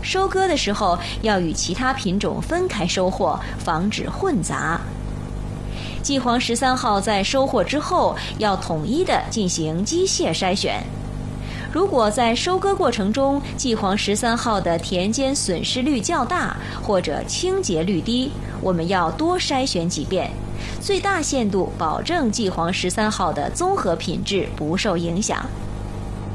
收割的时候要与其他品种分开收获，防止混杂。季黄13号在收获之后要统一的进行机械筛选。如果在收割过程中季黄13号的田间损失率较大或者清洁率低，我们要多筛选几遍，最大限度保证季黄13号的综合品质不受影响。